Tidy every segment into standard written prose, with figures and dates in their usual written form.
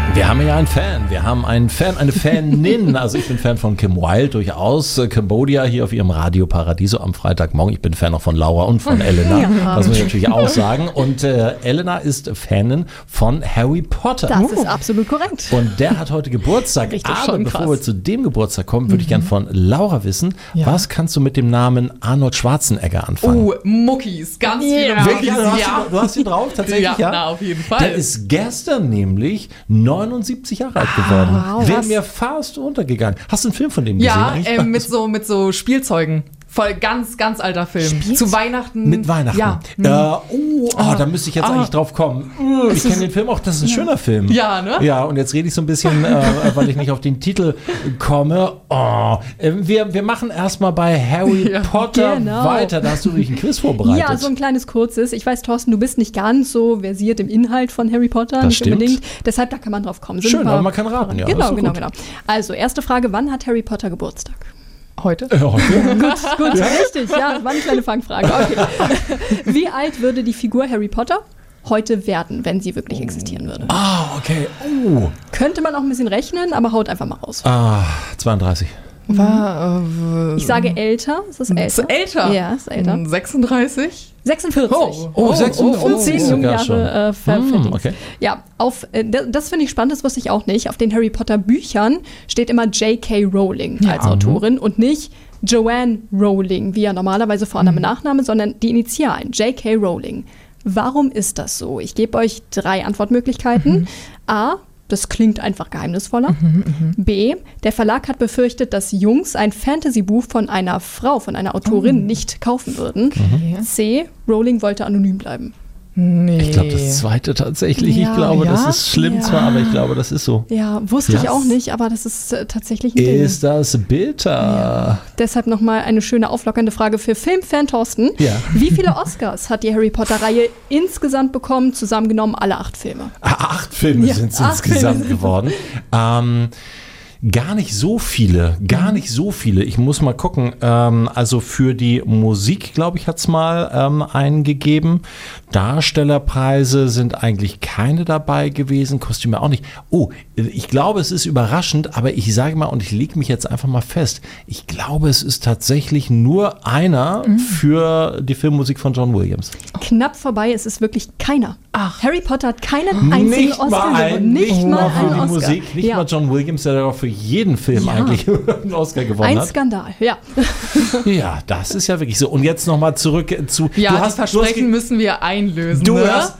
Wir haben ja einen Fan. Wir haben einen Fan, eine Fanin. Also ich bin Fan von Kim Wilde durchaus. Cambodia hier auf ihrem Radio Paradiso am Freitagmorgen. Ich bin Fan auch von Laura und von Elena. Ja. Das muss ich natürlich auch sagen. Und Elena ist Fanin von Harry Potter. Das ist absolut korrekt. Und der hat heute Geburtstag. Richtig, aber bevor wir zu dem Geburtstag kommen, würde ich gern von Laura wissen, was kannst du mit dem Namen Arnold Schwarzenegger anfangen? Oh, Muckis. Ganz viele Wirklich? Muckis. Du hast ihn drauf? Tatsächlich, ja? Na, auf jeden Fall. Der ist gestern nämlich 79 Jahre alt geworden. Wow, Wäre mir fast untergegangen. Hast du einen Film von dem gesehen? Ja, mit so Spielzeugen. Voll ganz, ganz alter Film. Zu Weihnachten. Mit Weihnachten. Ja. Da müsste ich jetzt eigentlich drauf kommen. Ich kenne den Film auch, das ist ein schöner Film. Ja, ne? Ja, und jetzt rede ich so ein bisschen, weil ich nicht auf den Titel komme. Wir machen erstmal bei Harry Potter weiter. Da hast du wirklich ein Quiz vorbereitet. Ja, so ein kleines kurzes. Ich weiß, Thorsten, du bist nicht ganz so versiert im Inhalt von Harry Potter. Das nicht stimmt. Unbedingt. Deshalb, da kann man drauf kommen. Schön, aber man kann raten. Ja, genau. Also, erste Frage, wann hat Harry Potter Geburtstag? Heute? Gut, richtig. Ja, das war eine kleine Fangfrage. Okay. Wie alt würde die Figur Harry Potter heute werden, wenn sie wirklich existieren würde? Okay. Könnte man auch ein bisschen rechnen, aber haut einfach mal raus. 32. Ich sage älter. Ist es älter? Ist älter? Ja, ist älter. 36? 46. Oh, 46. Um 10 Jungjahre verdient. Okay. Ja, das finde ich spannend, das wusste ich auch nicht. Auf den Harry Potter Büchern steht immer J.K. Rowling als Autorin und nicht Joanne Rowling, wie ja normalerweise Vorname und Nachname, sondern die Initialen, J.K. Rowling. Warum ist das so? Ich gebe euch 3 Antwortmöglichkeiten. A, das klingt einfach geheimnisvoller. B, der Verlag hat befürchtet, dass Jungs ein Fantasy-Buch von einer Frau, von einer Autorin nicht kaufen würden. C, Rowling wollte anonym bleiben. Nee. Ich glaube, das zweite tatsächlich. Ja, ich glaube, ja? das ist schlimm zwar, aber ich glaube, das ist so. Ja, wusste ich auch nicht, aber das ist tatsächlich ein Ding. Ist das bitter? Ja. Deshalb nochmal eine schöne auflockernde Frage für Filmfan Thorsten. Ja. Wie viele Oscars hat die Harry Potter-Reihe insgesamt bekommen, zusammengenommen alle 8 Filme? 8 Filme sind es insgesamt geworden. Gar nicht so viele. Ich muss mal gucken. Also für die Musik, glaube ich, hat es mal eingegeben. Darstellerpreise sind eigentlich keine dabei gewesen. Kostüme auch nicht. Oh, ich glaube, es ist überraschend, aber ich sage mal, und ich lege mich jetzt einfach mal fest, ich glaube, es ist tatsächlich nur einer für die Filmmusik von John Williams. Knapp vorbei, es ist wirklich keiner. Harry Potter hat keinen Nicht einzigen mal Oscar gewonnen. Nicht mal für einen die Oscar. Musik, nicht mal John Williams, der doch für jeden Film eigentlich einen Oscar gewonnen Ein hat. Skandal, ja. Ja, das ist ja wirklich so. Und jetzt nochmal zurück zu... Ja, du hast Versprechen müssen wir einlösen. Du ne? hast...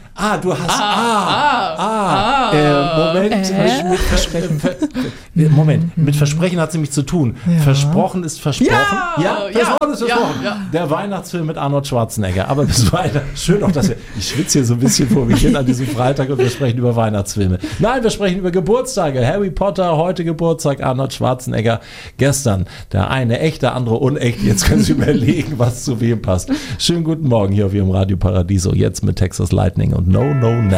Moment, mit Versprechen hat es nämlich zu tun. Ja. Versprochen ist versprochen. Versprochen ist versprochen. Ja. Der Weihnachtsfilm mit Arnold Schwarzenegger. Aber bis Weihnachten, schön auch, dass ich schwitze hier so ein bisschen vor mich hin an diesem Freitag und wir sprechen über Weihnachtsfilme. Nein, wir sprechen über Geburtstage. Harry Potter, heute Geburtstag, Arnold Schwarzenegger. Gestern der eine echt, der andere unecht. Jetzt können Sie überlegen, was zu wem passt. Schönen guten Morgen hier auf Ihrem Radio Paradiso. Jetzt mit Texas Lightning und No, No, Never.